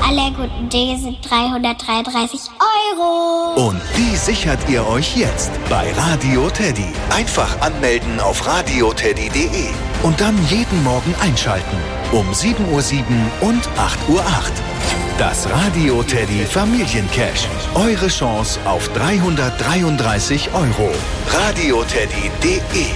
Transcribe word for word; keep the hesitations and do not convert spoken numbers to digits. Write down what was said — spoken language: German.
Alle guten Dinge sind dreihundertdreiunddreißig Euro. Und die sichert ihr euch jetzt bei Radio Teddy. Einfach anmelden auf radio teddy punkt de und dann jeden Morgen einschalten. Um sieben Uhr sieben und acht Uhr acht. Das Radio Teddy Familiencash. Eure Chance auf dreihundertdreiunddreißig Euro. radio teddy punkt de